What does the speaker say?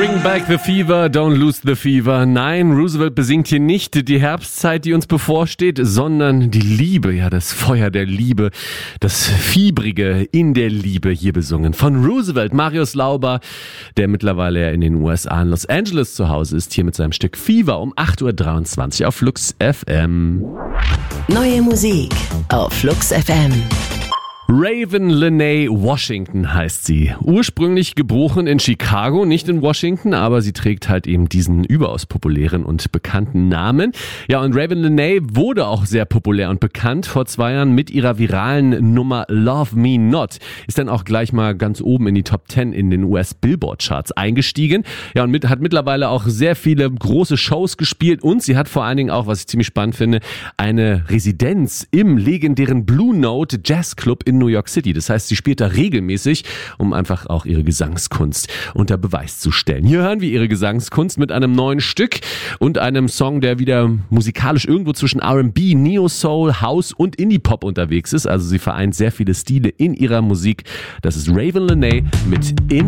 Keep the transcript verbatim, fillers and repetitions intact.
Bring back the fever, don't lose the fever. Nein, Roosevelt besingt hier nicht die Herbstzeit, die uns bevorsteht, sondern die Liebe, ja, das Feuer der Liebe, das Fiebrige in der Liebe hier besungen. Von Roosevelt, Marius Lauber, der mittlerweile in den U S A in Los Angeles zu Hause ist, hier mit seinem Stück Fever um acht Uhr dreiundzwanzig auf Flux F M. Neue Musik auf Flux F M. Raven Lenae Washington heißt sie. Ursprünglich geboren in Chicago, nicht in Washington, aber sie trägt halt eben diesen überaus populären und bekannten Namen. Ja, und Raven Lenae wurde auch sehr populär und bekannt vor zwei Jahren mit ihrer viralen Nummer Love Me Not. Ist dann auch gleich mal ganz oben in die Top zehn in den U S Billboard Charts eingestiegen. Ja, und mit, hat mittlerweile auch sehr viele große Shows gespielt und sie hat vor allen Dingen auch, was ich ziemlich spannend finde, eine Residenz im legendären Blue Note Jazz Club in New York City. Das heißt, sie spielt da regelmäßig, um einfach auch ihre Gesangskunst unter Beweis zu stellen. Hier hören wir ihre Gesangskunst mit einem neuen Stück und einem Song, der wieder musikalisch irgendwo zwischen R and B, Neo Soul, House und Indie-Pop unterwegs ist. Also sie vereint sehr viele Stile in ihrer Musik. Das ist Raven Lenae mit In